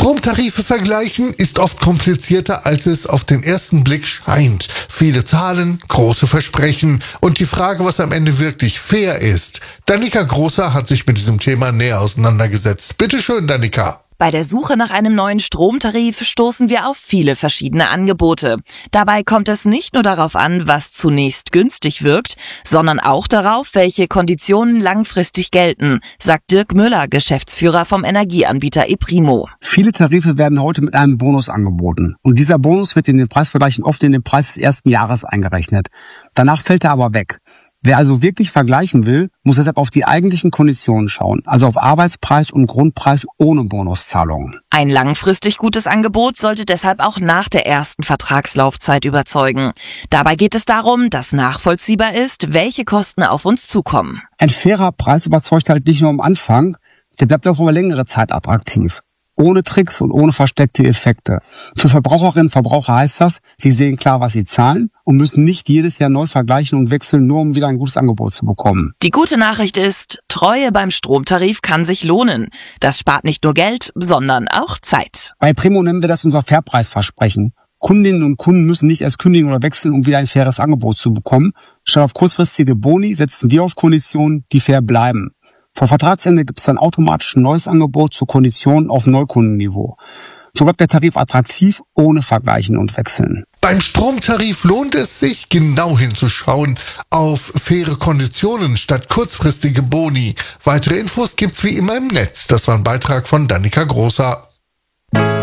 Stromtarife vergleichen ist oft komplizierter, als es auf den ersten Blick scheint. Viele Zahlen, große Versprechen und die Frage, was am Ende wirklich fair ist. Danica Großer hat sich mit diesem Thema näher auseinandergesetzt. Bitte schön, Danica. Bei der Suche nach einem neuen Stromtarif stoßen wir auf viele verschiedene Angebote. Dabei kommt es nicht nur darauf an, was zunächst günstig wirkt, sondern auch darauf, welche Konditionen langfristig gelten, sagt Dirk Müller, Geschäftsführer vom Energieanbieter ePrimo. Viele Tarife werden heute mit einem Bonus angeboten. Und dieser Bonus wird in den Preisvergleichen oft in den Preis des ersten Jahres eingerechnet. Danach fällt er aber weg. Wer also wirklich vergleichen will, muss deshalb auf die eigentlichen Konditionen schauen, also auf Arbeitspreis und Grundpreis ohne Bonuszahlungen. Ein langfristig gutes Angebot sollte deshalb auch nach der ersten Vertragslaufzeit überzeugen. Dabei geht es darum, dass nachvollziehbar ist, welche Kosten auf uns zukommen. Ein fairer Preis überzeugt halt nicht nur am Anfang, der bleibt auch über längere Zeit attraktiv. Ohne Tricks und ohne versteckte Effekte. Für Verbraucherinnen und Verbraucher heißt das, sie sehen klar, was sie zahlen und müssen nicht jedes Jahr neu vergleichen und wechseln, nur um wieder ein gutes Angebot zu bekommen. Die gute Nachricht ist, Treue beim Stromtarif kann sich lohnen. Das spart nicht nur Geld, sondern auch Zeit. Bei ePrimo nennen wir das unser Fairpreisversprechen. Kundinnen und Kunden müssen nicht erst kündigen oder wechseln, um wieder ein faires Angebot zu bekommen. Statt auf kurzfristige Boni setzen wir auf Konditionen, die fair bleiben. Vor Vertragsende gibt es dann automatisch ein neues Angebot zu Konditionen auf Neukundenniveau. So bleibt der Tarif attraktiv, ohne Vergleichen und Wechseln. Beim Stromtarif lohnt es sich, genau hinzuschauen auf faire Konditionen statt kurzfristige Boni. Weitere Infos gibt's wie immer im Netz. Das war ein Beitrag von Danica Großer.